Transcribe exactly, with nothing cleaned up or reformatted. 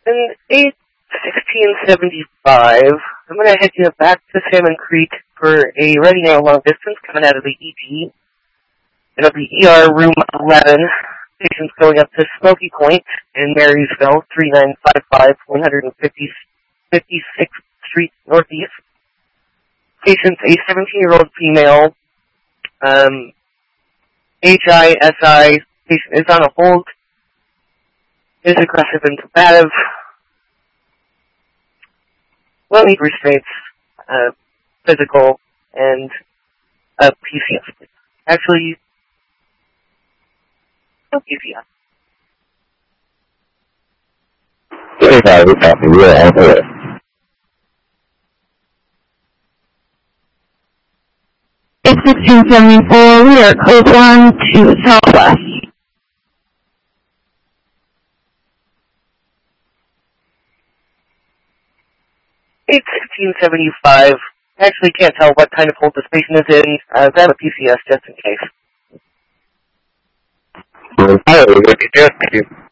In eight sixteen seventy-five, I'm going to head you back to Salmon Creek for a ready now long distance coming out of the E D. It'll be E R room eleven. Patients going up to Smoky Point in Marysville, three nine five five, one fifty-sixth Street Northeast. Patient's a seventeen-year-old female, um, H I S I. Patient is on a hold, is aggressive and combative, will need restraints, uh, physical, and a P C S. Actually, no P C S. thirty-five, we copy. We are on the way. eight sixteen seventy-four, we are code one to Southwest. eight sixteen seventy-five. Actually can't tell what kind of hold this patient is in. Uh, grab a P C S just in case. We're entirely with you.